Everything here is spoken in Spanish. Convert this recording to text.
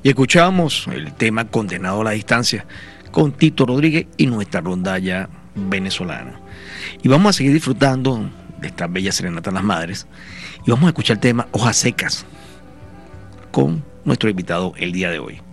Y escuchamos el tema Condenado a la Distancia con Tito Rodríguez y nuestra rondalla venezolana. Y vamos a seguir disfrutando de esta bella serenata a las madres. Y vamos a escuchar el tema Hojas Secas con nuestro invitado el día de hoy.